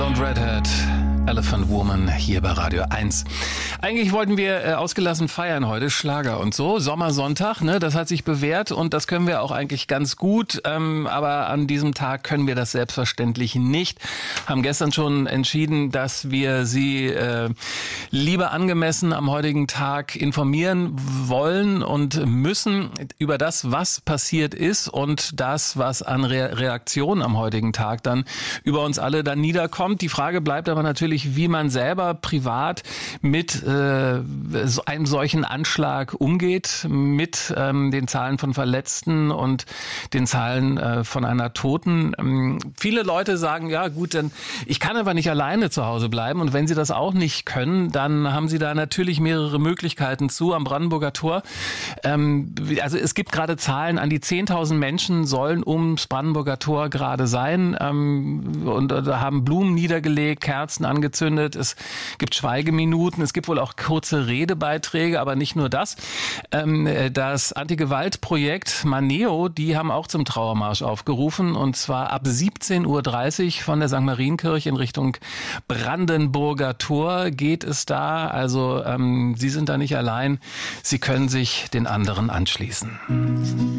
Adele und Redhead, Elephant Woman hier bei Radio 1. Eigentlich wollten wir ausgelassen feiern heute, Schlager und so. Sommersonntag, ne, das hat sich bewährt und das können wir auch eigentlich ganz gut. Aber an diesem Tag können wir das selbstverständlich nicht. Haben gestern schon entschieden, dass wir Sie lieber angemessen am heutigen Tag informieren wollen und müssen über das, was passiert ist und das, was an Reaktionen am heutigen Tag dann über uns alle dann niederkommt. Die Frage bleibt aber natürlich, wie man selber privat mit einem solchen Anschlag umgeht, mit den Zahlen von Verletzten und den Zahlen von einer Toten. Viele Leute sagen, ja gut, denn ich kann aber nicht alleine zu Hause bleiben und wenn sie das auch nicht können, dann haben sie da natürlich mehrere Möglichkeiten zu am Brandenburger Tor. Also es gibt gerade Zahlen, an die 10.000 Menschen sollen ums Brandenburger Tor gerade sein und haben Blumen niedergelegt, Kerzen angezündet, es gibt Schweigeminuten, es gibt wohl auch kurze Redebeiträge, aber nicht nur das. Das Anti-Gewalt-Projekt Maneo, die haben auch zum Trauermarsch aufgerufen und zwar ab 17.30 Uhr von der St. Marienkirche in Richtung Brandenburger Tor geht es da. Also Sie sind da nicht allein, Sie können sich den anderen anschließen.